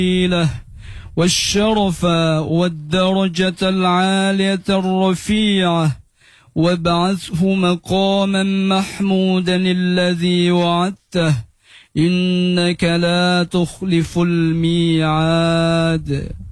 الفضيلة والشرف والدرجة العالية الرفيعة وابعثه مقاما محمودا الذي وعدته إنك لا تخلف الميعاد.